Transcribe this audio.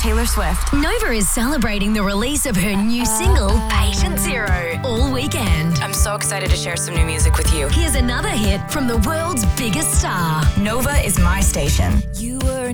Taylor Swift. Nova is celebrating the release of her new single, Patient Zero, all weekend. I'm so excited to share some new music with you. Here's another hit from the world's biggest star. Nova is my station. You were